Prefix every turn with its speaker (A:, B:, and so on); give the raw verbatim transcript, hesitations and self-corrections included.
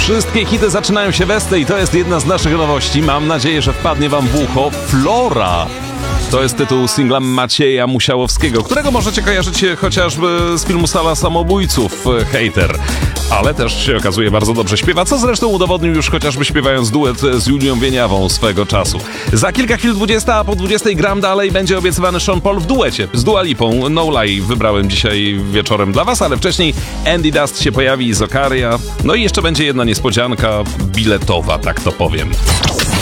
A: Wszystkie hity zaczynają się we S T i to jest jedna z naszych nowości. Mam nadzieję, że wpadnie wam w ucho. Flora. To jest tytuł singla Macieja Musiałowskiego, którego możecie kojarzyć chociażby z filmu Sala Samobójców, Hater. Ale też się okazuje bardzo dobrze śpiewa, co zresztą udowodnił już chociażby śpiewając duet z Julią Wieniawą swego czasu. Za kilka chwil dwudziesta, a po dwudziestej gram dalej będzie obiecywany Sean Paul w duecie z Dua Lipą. No Lie wybrałem dzisiaj wieczorem dla was, ale wcześniej Andy Dust się pojawi z Okaria. No i jeszcze będzie jedna niespodzianka biletowa, tak to powiem.